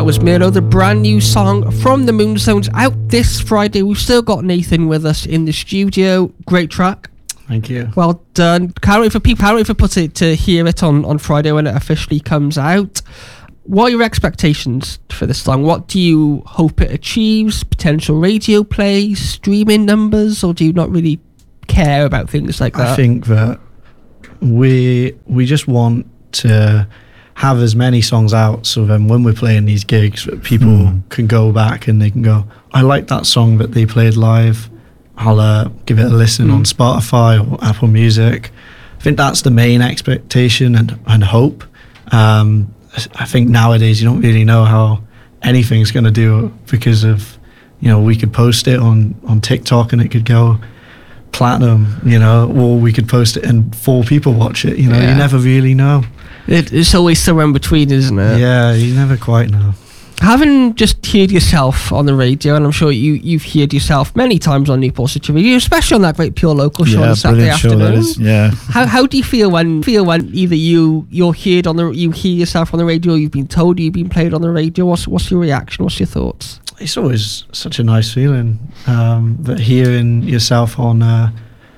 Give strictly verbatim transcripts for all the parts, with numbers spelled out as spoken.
that was Miro, the brand new song from the Moonstones, out this Friday. We've still got Nathan with us in the studio. Great track. Thank you. Well done. Can't wait for people. Can't wait for put it to hear it on, on Friday when it officially comes out. What are your expectations for this song? What do you hope it achieves? Potential radio plays, streaming numbers, or do you not really care about things like that? I think that we we just want to have as many songs out so then when we're playing these gigs, people mm. can go back and they can go, I like that song that they played live. I'll uh, give it a listen mm. on Spotify or Apple Music. I think that's the main expectation and, and hope. Um, I think nowadays you don't really know how anything's going to do because of, you know, we could post it on, on TikTok and it could go platinum, you know, or we could post it and four people watch it, you know, yeah. You never really know. It, it's always somewhere in between, isn't it? Yeah, you never quite know. Having just heard yourself on the radio, and I'm sure you, you've heard yourself many times on Newport City Radio, especially on that great Pure Local show yeah, on Saturday afternoon. Show that is, yeah. How how do you feel when feel when either you you're heard on the you hear yourself on the radio, or you've been told you've been played on the radio? What's what's your reaction? What's your thoughts? It's always such a nice feeling um, that hearing yourself on uh,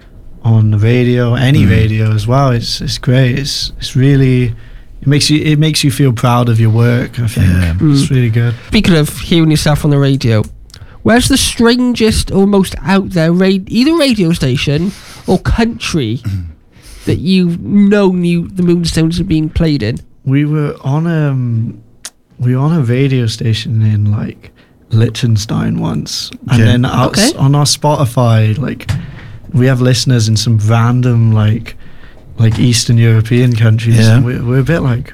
on the radio, any mm. radio as well. It's it's great. It's it's really. It makes you it makes you feel proud of your work, I think. Yeah. Mm. It's really good. Speaking of hearing yourself on the radio, where's the strangest or most out there ra- either radio station or country that you've known you the Moonstones have been played in? We were on um we were on a radio station in like Liechtenstein once. And yeah. then our, okay. on our Spotify, like we have listeners in some random like like Eastern European countries, yeah. and we're, we're a bit like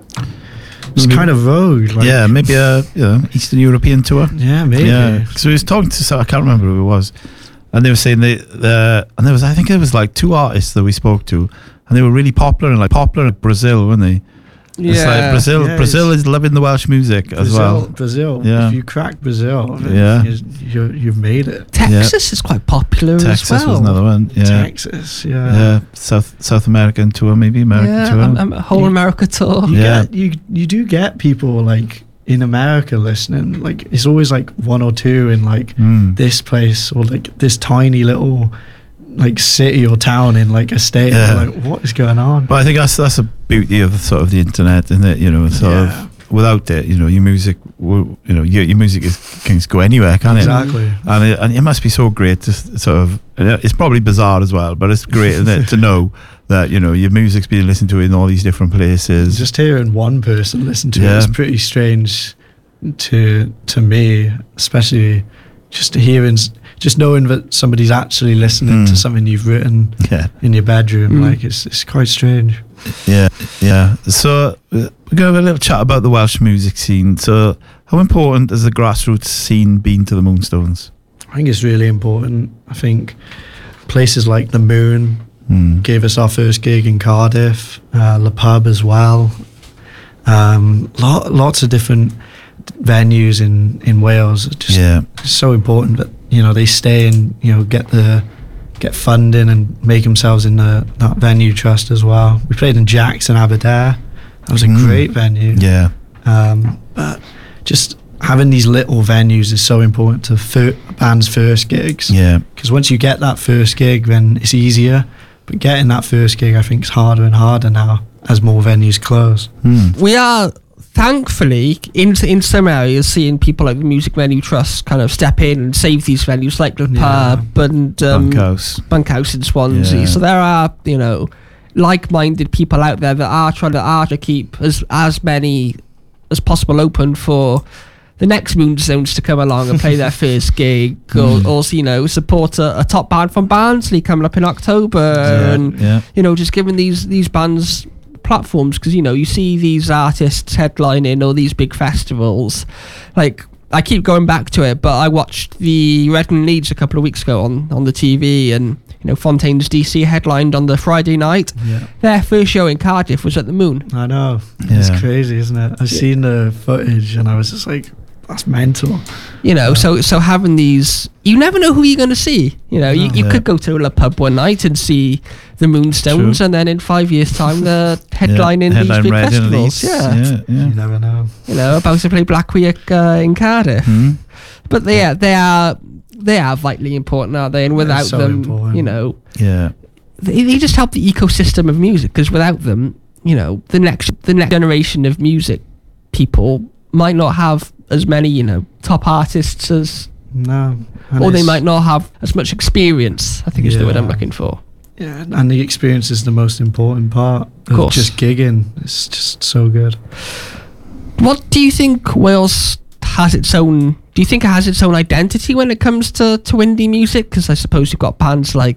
it's maybe, kind of rogue. Like, yeah, maybe a you know, Eastern European tour. Yeah, maybe. Yeah, because we was talking to I can't remember who it was, and they were saying they the and there was I think there was like two artists that we spoke to, and they were really popular in like popular in Brazil, weren't they? Yeah, it's like Brazil. Yeah, Brazil is loving the Welsh music Brazil, as well. Brazil. Yeah. If you crack Brazil, yeah, you, you, you've made it. Texas yeah. is quite popular Texas as well. was another one. Yeah. Texas. Yeah. Yeah. South South American tour, maybe American yeah, tour. Um, um, whole you, America tour. You yeah. Get, you you do get people like in America listening. Like it's always like one or two in like mm. this place or like this tiny little like city or town in like a state. Yeah. Like what is going on? But I think that's that's a beauty of sort of the internet, isn't it? You know, sort yeah. of without it, you know, your music, will, you know, your your music is, can go anywhere, can't exactly. it? Exactly. And it, and it must be so great to sort of. It's probably bizarre as well, but it's great isn't it, to know that you know your music's being listened to in all these different places. Just hearing one person listen to yeah. it is pretty strange to to me, especially just hearing. Just knowing that somebody's actually listening mm. to something you've written yeah. in your bedroom, mm. like it's it's quite strange. Yeah, yeah. So we're going to have a little chat about the Welsh music scene. So how important has the grassroots scene been to the Moonstones? I think it's really important. I think places like the Moon mm. gave us our first gig in Cardiff, uh, Le Pub as well. Um, lot, lots of different venues in, in Wales. Just yeah. so important that you know they stay and you know get the get funding and make themselves in the that venue trust as well. We played in Jack's in Aberdare. That was a mm. great venue. Yeah. Um, but just having these little venues is so important to fir- band's first gigs. Yeah. Because once you get that first gig, then it's easier. But getting that first gig, I think, is harder and harder now as more venues close. Mm. We are. Thankfully, in in some areas, seeing people like the Music Venue Trust kind of step in and save these venues, like the yeah. Pub and um, Bunkhouse, Bunkhouse in Swansea. Yeah. So there are, you know, like-minded people out there that are trying to are to keep as as many as possible open for the next Moonstones to come along and play their first gig, or, mm. or you know, support a, a top band from Barnsley coming up in October, yeah. and yeah. you know, just giving these these bands platforms, because you know you see these artists headlining all these big festivals. Like I keep going back to it, but I watched the Reading Leeds a couple of weeks ago on on the T V, and you know Fontaine's D C headlined on the Friday night. Yeah. Their first show in Cardiff was at the Moon. I know. Yeah. It's crazy, isn't it? I've seen the footage and I was just like, that's mental. You know, Yeah. so so having these, you never know who you're going to see. You know, you, No. you Yeah. could go to a pub one night and see the Moonstones, True. and then in five years' time, they're headlining Yeah, these headline big Reading, festivals. Leeds. Yeah. yeah, yeah. You never know. You know, about to play Black Week uh, in Cardiff. Hmm. But they are, they are, they are vitally important, aren't they? And without so them, important. you know, Yeah. they, they just help the ecosystem of music. Because without them, you know, the next the next generation of music people might not have as many, you know, top artists as, No. And or they it's- might not have as much experience, I think is the word I'm Yeah. looking for. Yeah, and the experience is the most important part of Course. just gigging. It's just so good. What do you think Wales has its own, do you think it has its own identity when it comes to, to indie music? Because I suppose you've got bands like